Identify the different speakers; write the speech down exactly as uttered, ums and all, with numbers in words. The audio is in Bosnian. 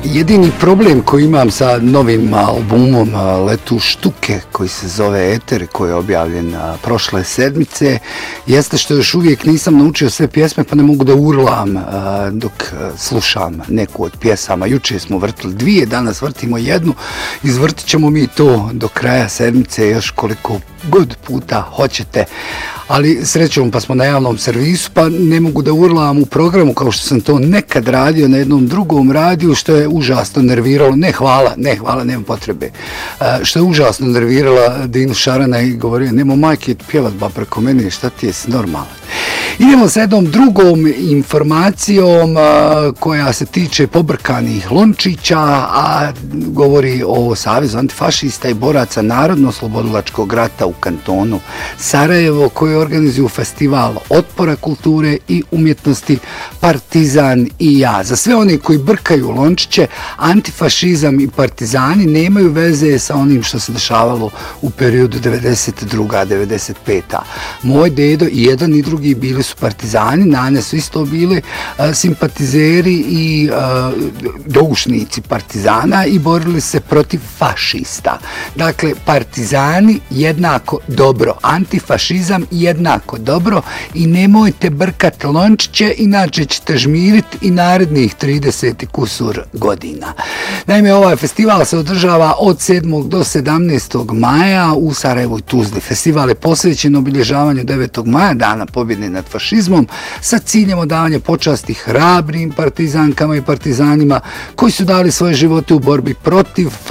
Speaker 1: Jedini problem koji imam sa novim albumom Letu štuke koji se zove Eter, koji je objavljen prošle sedmice, jeste što još uvijek nisam naučio sve pjesme pa ne mogu da urlam dok slušam neku od pjesama. Juče smo vrtili dvije, danas vrtimo jednu, izvrtit ćemo mi to do kraja sedmice još koliko god puta hoćete. Ali srećom pa smo na javnom servisu pa ne mogu da urlam u programu kao što sam to nekad radio na jednom drugom radiju, što je užasno nerviralo, ne hvala, ne hvala, nema potrebe, što je užasno nervirala Dinu Šarana i govorio, nemo majke pjevat ba preko mene, šta ti je normalno. Idemo sa jednom drugom informacijom a, koja se tiče pobrkanih lončića, a govori o Savezu antifašista i boraca Narodno-oslobodilačkog rata u kantonu Sarajevo, koji organizuju festival otpora kulture i umjetnosti Partizan i ja. Za sve one koji brkaju lončiće, antifašizam i partizani nemaju veze sa onim što se dešavalo u periodu devedeset druga devedeset peta Moj dedo i jedan i drugi bili su partizani, nane su isto bili a, simpatizeri i a, doušnici partizana i borili se protiv fašista. Dakle, partizani jednako dobro, antifašizam jednako dobro i nemojte brkati lončiće, inače ćete žmiriti i narednih trideset kusur godina. Naime, ovaj festival se održava od sedmog do sedamnaestog maja u Sarajevu i Tuzli. Festival je posvećen obilježavanju devetog maja, dana pobjede nad fašizmom, sa ciljem odavanja počasti hrabrim partizankama i partizanima koji su dali svoje živote u borbi protiv